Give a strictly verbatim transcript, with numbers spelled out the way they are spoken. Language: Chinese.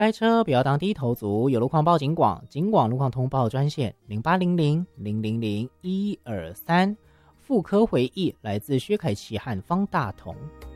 开车不要当低头族，有路况报警广，警广路况通报专线零八零零零零零一二三。妇科回忆来自薛凯琪和方大同。